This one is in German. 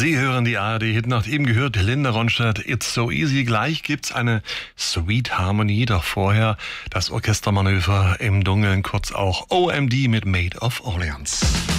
Sie hören die ARD-Hit nach ihm gehört, Linda Ronstadt, It's So Easy. Gleich gibt's eine Sweet Harmony, doch vorher das Orchestermanöver im Dunkeln, kurz auch OMD mit Maid of Orleans.